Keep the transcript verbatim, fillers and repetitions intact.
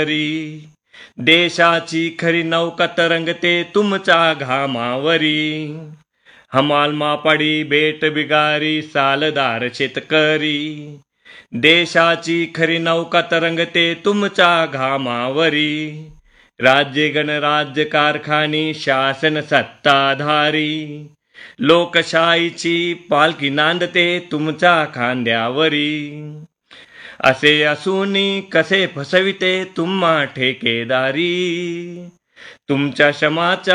देशाची खरी नौका तरंगते तुमच्या घामावरी. हमाल मापाडी बेट बिगारी सालदार शेतकरी. देशाची खरी नौका तरंगते तुमच्या घामावरी. राज्य गणराज्य कारखानी शासन सत्ताधारी. लोकशाहीची पालखी नांदते तुमच्या खांद्यावरी. असे असूनी कसे फसविते तुम्हा ठेकेदारी. तुमच्या श्रमाच्या